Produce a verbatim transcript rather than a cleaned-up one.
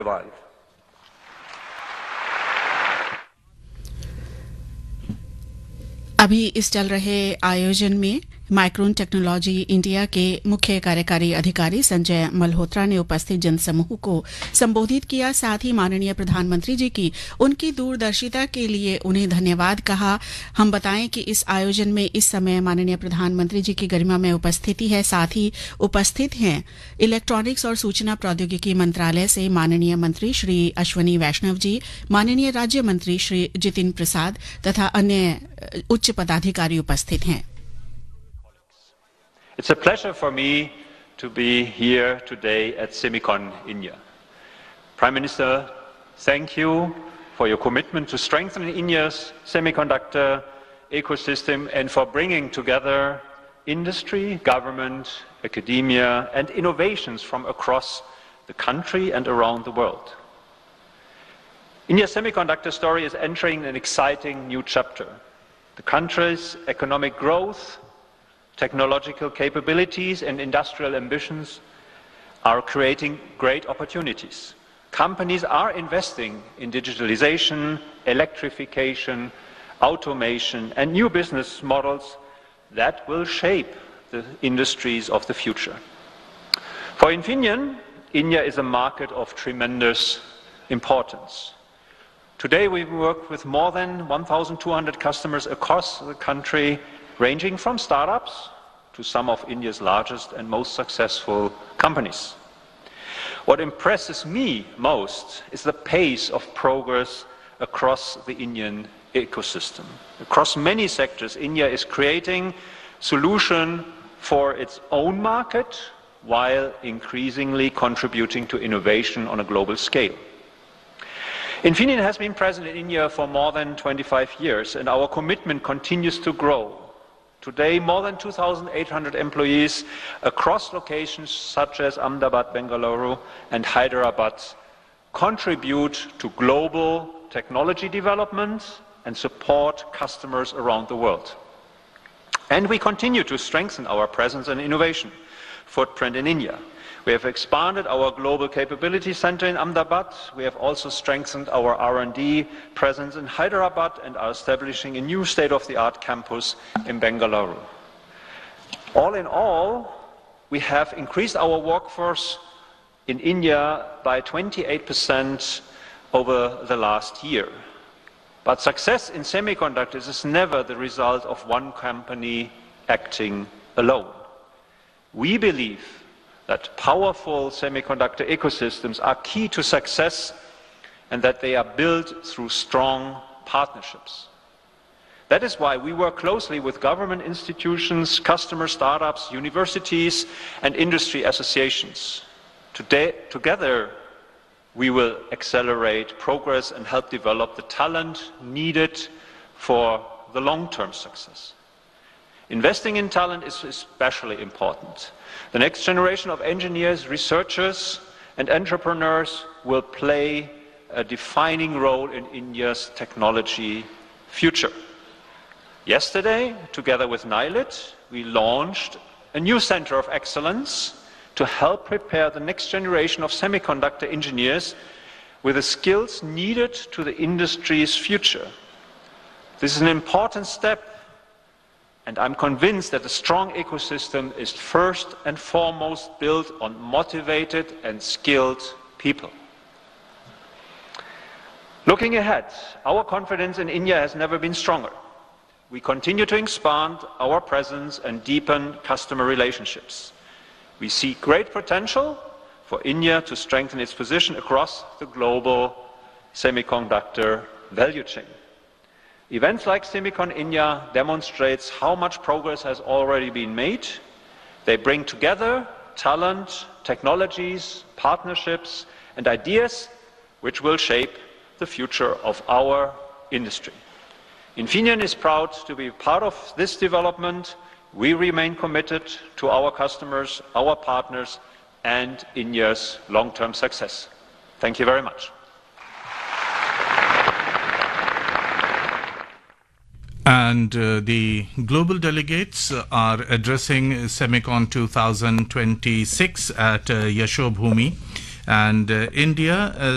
survive. अभी इस चल रहे आयोजन में माइक्रोन टेक्नोलॉजी इंडिया के मुख्य कार्यकारी अधिकारी संजय मल्होत्रा ने उपस्थित जनसमूह को संबोधित किया। साथ ही माननीय प्रधानमंत्री जी की उनकी दूरदर्शिता के लिए उन्हें धन्यवाद कहा। हम बताएं कि इस आयोजन में इस समय माननीय प्रधानमंत्री जी की गरिमा में उपस्थिति है। साथ ही उपस्थित हैं इलेक्ट्रॉनिक्स और सूचना प्रौद्योगिकी मंत्रालय से माननीय मंत्री श्री अश्वनी वैष्णव जी, माननीय राज्य मंत्री श्री जितिन प्रसाद तथा अन्य उच्च पदाधिकारी उपस्थित हैं। It's a pleasure for me to be here today at Semicon India. Prime Minister, thank you for your commitment to strengthen India's semiconductor ecosystem and for bringing together industry, government, academia, and innovations from across the country and around the world. India's semiconductor story is entering an exciting new chapter. The country's economic growth, technological capabilities and industrial ambitions are creating great opportunities. Companies are investing in digitalization, electrification, automation and new business models that will shape the industries of the future. For Infineon, India is a market of tremendous importance. Today we work with more than one thousand two hundred customers across the country, ranging from startups to some of India's largest and most successful companies. What impresses me most is the pace of progress across the Indian ecosystem. Across many sectors, India is creating solutions for its own market while increasingly contributing to innovation on a global scale. Infineon has been present in India for more than twenty-five years, and our commitment continues to grow. Today, more than two thousand eight hundred employees across locations such as Ahmedabad, Bengaluru, and Hyderabad contribute to global technology development and support customers around the world. And we continue to strengthen our presence and innovation footprint in India. We have expanded our global capability center in Ahmedabad. We have also strengthened our R and D presence in Hyderabad and are establishing a new state-of-the-art campus in Bengaluru. All in all, we have increased our workforce in India by twenty-eight percent over the last year. But success in semiconductors is never the result of one company acting alone. We believe that powerful semiconductor ecosystems are key to success and that they are built through strong partnerships. That is why we work closely with government institutions, customer startups, universities, and industry associations. Today, together, we will accelerate progress and help develop the talent needed for the long-term success. Investing in talent is especially important. The next generation of engineers, researchers, and entrepreneurs will play a defining role in India's technology future. Yesterday, together with NILIT, we launched a new center of excellence to help prepare the next generation of semiconductor engineers with the skills needed to the industry's future. This is an important step, and I'm convinced that a strong ecosystem is first and foremost built on motivated and skilled people. Looking ahead, our confidence in India has never been stronger. We continue to expand our presence and deepen customer relationships. We see great potential for India to strengthen its position across the global semiconductor value chain. Events like Semicon India demonstrates how much progress has already been made. They bring together talent, technologies, partnerships, and ideas which will shape the future of our industry. Infineon is proud to be part of this development. We remain committed to our customers, our partners, and India's long-term success. Thank you very much. And uh, the global delegates uh, are addressing Semicon two thousand twenty-six at uh, Yashobhoomi, and uh, India uh,